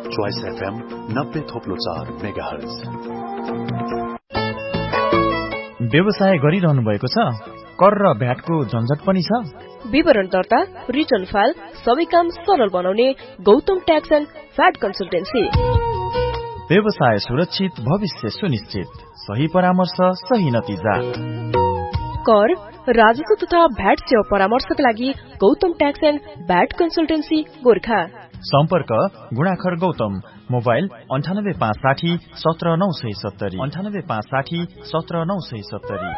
Choice FM 90.4 megahertz. व्यवसाय गरिरहनु भएको छ? कर र भ्याटको झन्झट पनि छ? विवरण दर्ता, रिटर्न फाइल सबै काम सरल बनाउने Gautam tax and VAT consultancy. व्यवसाय सुरक्षित, भविष्य सुनिश्चित, सही परामर्श, सही नतिजा। कर, राजस्व तथा भ्याट सेवा परामर्शका लागि Gautam tax and VAT consultancy Gorkha. सम्पर्क गुणाखर गौतम, मोबाइल 9856 17970 9856 17970।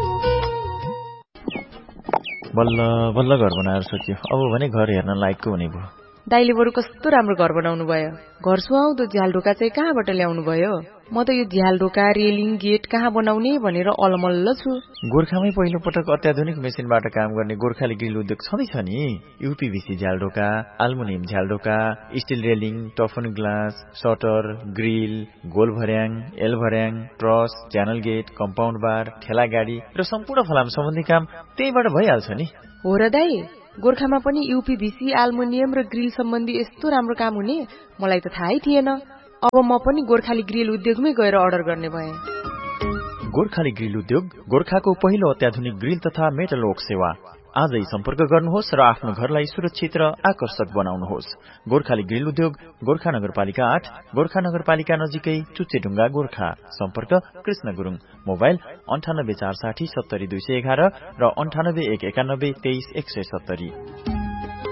बल्ल बल्ल घर बनाएर सोच्यो, अब भने घर हेर्न लायकको हुने भयो। दाइले बरु कस्तो राम्रो घर बनाउनु भयो। घर सुहाउँदो झ्याल ढोका चाहिँ कहाँबाट ल्याउनु भयो? म त यो झ्याल ढोका, रेलिङ, गेट कहाँ बनाउने भनेर अलमल्ल छु। गोर्खामै पहिलो पटक अत्याधुनिक मेसिनबाट काम गर्ने गोर्खाली ग्रिल उद्योग छँदैछ नि। यूपीभीसी झ्याल ढोका, एल्युमिनियम झ्याल ढोका, still railing, टफन glass, shutter, grill, goal भर्याङ, एल भर्याङ, ट्रस, च्यानल गेट, कम्पाउन्ड बार, ठेला गाडी र सम्पूर्ण फलाम सम्बन्धी काम त्यहीबाट भइहाल्छ नि। हो र दाइ, गोर्खामा पनि यूपीभीसी, एल्युमिनियम र ग्रिल सम्बन्धी यस्तो राम्रो काम हुने मलाई त थाहै थिएन। अब म पनि गोर्खाली ग्रिल उद्योगमै गएर अर्डर गर्ने भएँ। गोर्खाली ग्रिल उद्योग गोर्खाको पहिलो अत्याधुनिक ग्रिल तथा मेटल वर्क सेवा। आजै सम्पर्क गर्नुहोस् र आफ्नो घरलाई सुरक्षित र आकर्षक बनाउनुहोस्। गोर्खाली ग्रिल उद्योग, गोर्खा नगरपालिका 8, गोर्खा नगरपालिका नजिकै चुच्चेढुङ्गा, गोर्खा। सम्पर्क कृष्ण गुरुङ, मोबाइल 98 460 70 211 र 98 191 23 170।